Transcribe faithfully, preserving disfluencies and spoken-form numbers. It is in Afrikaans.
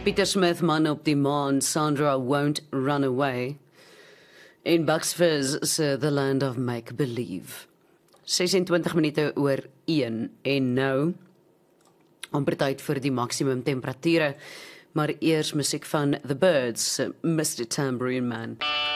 Peter Smith, Man op die Maan, Sandra Won't Run Away. En Bucks Fizz se The Land of Make Believe. ses en twintig minute oor een en nou amper tyd vir die maksimum temperature, maar eers musiek van The Birds, mister Tambourine Man.